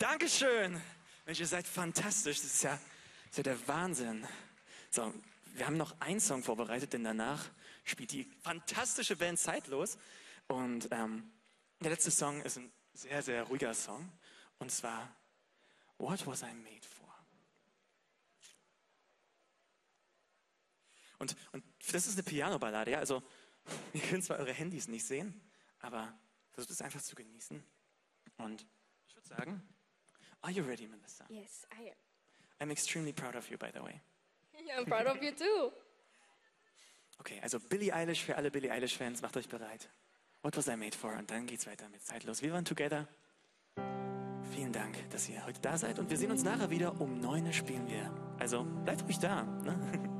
Dankeschön. Mensch, ihr seid fantastisch. Das ist ja der Wahnsinn. So, wir haben noch einen Song vorbereitet, denn danach spielt die fantastische Band Zeitlos. Und der letzte Song ist ein sehr, sehr ruhiger Song. Und zwar What Was I Made For? Und das ist eine Piano-Ballade, ja. Also, ihr könnt zwar eure Handys nicht sehen, aber versucht es einfach zu genießen. Und ich würde sagen, are you ready, Melissa? Yes, I am. I'm extremely proud of you, by the way. I'm proud of you too. Okay, also Billie Eilish, für alle Billie Eilish-Fans, macht euch bereit. What Was I Made For? Und dann geht's weiter mit Zeitlos. Wir waren together. Vielen Dank, dass ihr heute da seid und wir sehen uns nachher wieder. Um 9 Uhr spielen wir. Also bleibt ruhig da. Ne?